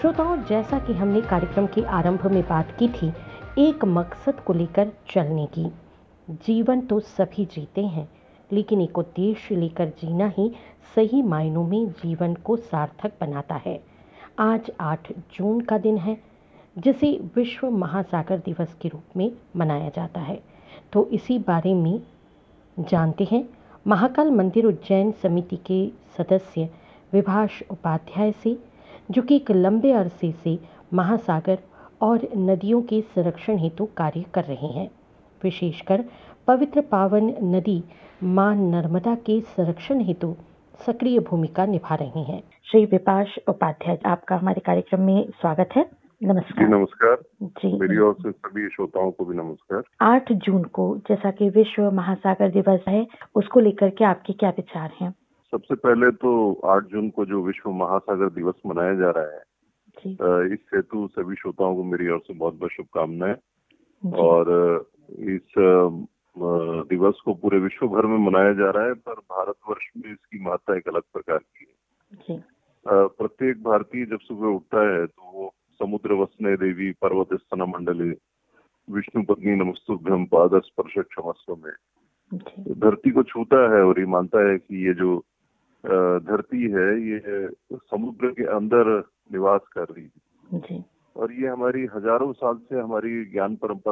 श्रोताओं, जैसा कि हमने कार्यक्रम के आरंभ में बात की थी, एक मकसद को लेकर चलने की। जीवन तो सभी जीते हैं, लेकिन एक उद्देश्य लेकर जीना ही सही मायनों में जीवन को सार्थक बनाता है। आज 8 जून का दिन है, जिसे विश्व महासागर दिवस के रूप में मनाया जाता है। तो इसी बारे में जानते हैं महाकाल मंदिर उज्जैन समिति के सदस्य विभाष उपाध्याय से, जो कि एक लंबे अरसे से महासागर और नदियों के संरक्षण हेतु कार्य कर रहे हैं। विशेषकर पवित्र पावन नदी मां नर्मदा के संरक्षण हेतु सक्रिय भूमिका निभा रहे हैं। श्री विभाष उपाध्याय, आपका हमारे कार्यक्रम में स्वागत है। नमस्कार। जी नमस्कार। जी, मेरी ओर से सभी श्रोताओं को भी नमस्कार। 8 जून को जैसा कि विश्व महासागर दिवस है, उसको लेकर के आपके क्या विचार हैं? सबसे पहले तो 8 जून को जो विश्व महासागर दिवस मनाया जा रहा है, जी, इस हेतु सभी श्रोताओं को मेरी ओर से बहुत बहुत शुभकामनाएं। जी, और इस दिवस को पूरे विश्व भर में मनाया जा रहा है, पर भारतवर्ष में इसकी महत्ता एक अलग प्रकार की है। जी, प्रत्येक भारतीय जब सुबह उठता है तो वो समुद्र वसने देवी पर्वत स्तन मंडले विष्णु पत्नी नमस्तुभ्यं पाद स्पर्श क्षमस्व में जी, धरती को छूता है और ये मानता है कि ये जो धरती है ये समुद्र के अंदर निवास कर रही है। जी, और ये हमारी हजारों साल से हमारी ज्ञान परंपरा